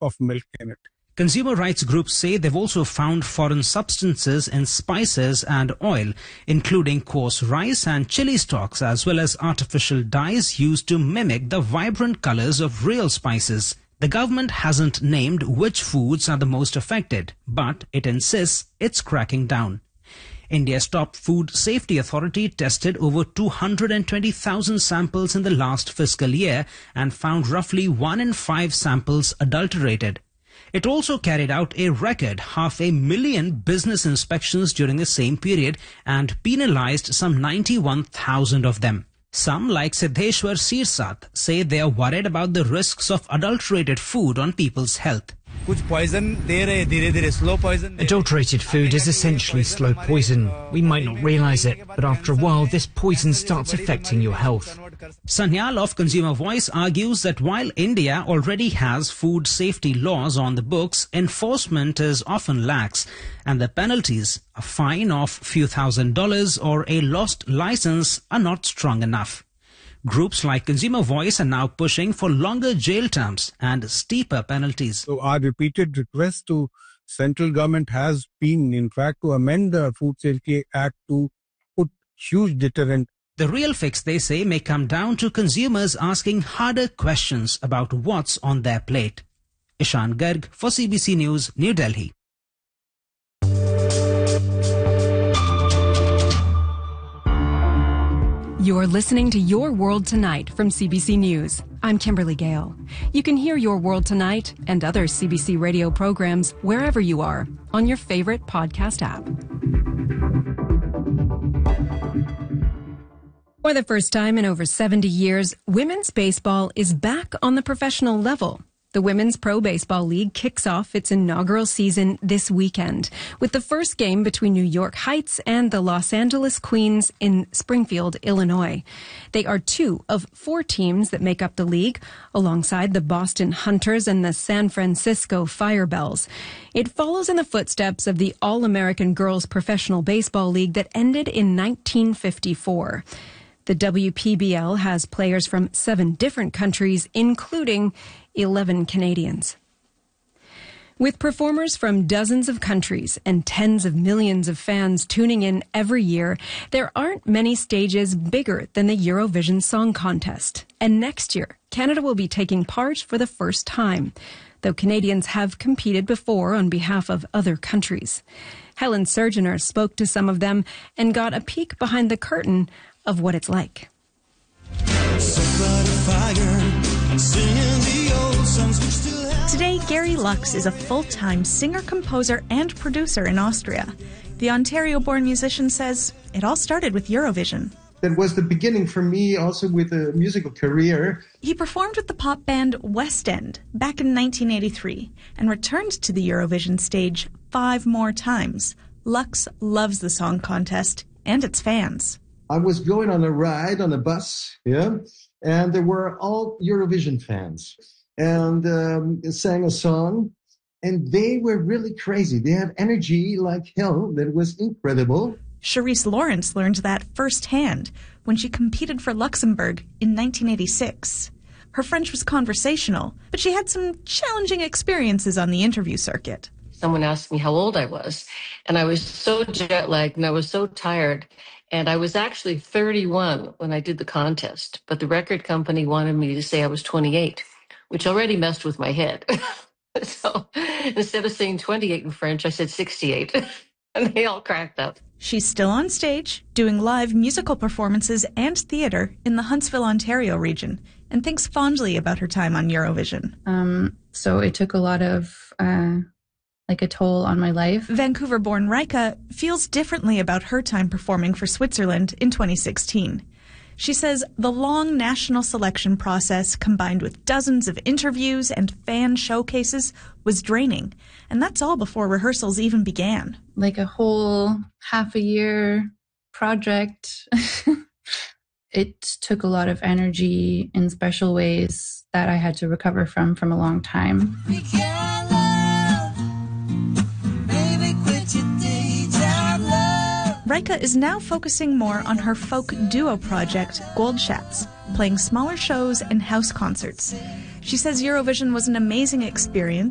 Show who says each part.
Speaker 1: of milk in it.
Speaker 2: Consumer rights groups say they've also found foreign substances in spices and oil, including coarse rice and chili stalks, as well as artificial dyes used to mimic the vibrant colors of real spices. The government hasn't named which foods are the most affected, but it insists it's cracking down. India's top food safety authority tested over 220,000 samples in the last fiscal year and found roughly 1 in 5 samples adulterated. It also carried out a record 500,000 business inspections during the same period and penalized some 91,000 of them. Some, like Siddheshwar Sirsat, say they are worried about the risks of adulterated food on people's health.
Speaker 3: Adulterated food is essentially slow poison. We might not realize it, but after a while this poison starts affecting your health.
Speaker 2: Sanyal of Consumer Voice argues that while India already has food safety laws on the books, enforcement is often lax, and the penalties, a fine of few $1,000s or a lost license, are not strong enough. Groups like Consumer Voice are now pushing for longer jail terms and steeper penalties.
Speaker 1: So our repeated request to central government has been, in fact, to amend the Food Safety Act to put huge deterrent.
Speaker 2: The real fix, they say, may come down to consumers asking harder questions about what's on their plate. Ishan Garg for CBC News, New Delhi.
Speaker 4: You're listening to Your World Tonight from CBC News. I'm Kimberly Gale. You can hear Your World Tonight and other CBC radio programs wherever you are on your favorite podcast app. For the first time in over 70 years, women's baseball is back on the professional level. The Women's Pro Baseball League kicks off its inaugural season this weekend with the first game between New York Heights and the Los Angeles Queens in Springfield, Illinois. They are 2 of 4 teams that make up the league, alongside the Boston Hunters and the San Francisco Firebells. It follows in the footsteps of the All-American Girls Professional Baseball League that ended in 1954. The WPBL has players from 7 different countries, including 11 Canadians. With performers from dozens of countries and tens of millions of fans tuning in every year, there aren't many stages bigger than the Eurovision Song Contest. And next year, Canada will be taking part for the first time, though Canadians have competed before on behalf of other countries. Helen Surgener spoke to some of them and got a peek behind the curtain of what it's like.
Speaker 5: Today, Gary Lux is a full-time singer, composer, and producer in Austria. The Ontario-born musician says it all started with Eurovision.
Speaker 6: That was the beginning for me also with a musical career.
Speaker 5: He performed with the pop band West End back in 1983 and returned to the Eurovision stage 5 more times. Lux loves the song contest and its fans.
Speaker 6: I was going on a ride on a bus, and there were all Eurovision fans, and sang a song, and they were really crazy. They had energy like hell that was incredible.
Speaker 5: Charisse Lawrence learned that firsthand when she competed for Luxembourg in 1986. Her French was conversational, but she had some challenging experiences on the interview circuit.
Speaker 7: Someone asked me how old I was, and I was so jet-lagged and I was so tired. And I was actually 31 when I did the contest, but the record company wanted me to say I was 28, which already messed with my head. So instead of saying 28 in French, I said 68, and they all cracked up.
Speaker 5: She's still on stage, doing live musical performances and theater in the Huntsville, Ontario region, and thinks fondly about her time on Eurovision.
Speaker 8: So it took a lot of a toll on my life.
Speaker 5: Vancouver-born Rika feels differently about her time performing for Switzerland in 2016. She says the long national selection process combined with dozens of interviews and fan showcases was draining, and that's all before rehearsals even began.
Speaker 8: Like a whole half a year project. It took a lot of energy in special ways that I had to recover from a long time.
Speaker 5: Rika is now focusing more on her folk duo project, Goldschatz, playing smaller shows and house concerts. She says Eurovision was an amazing experience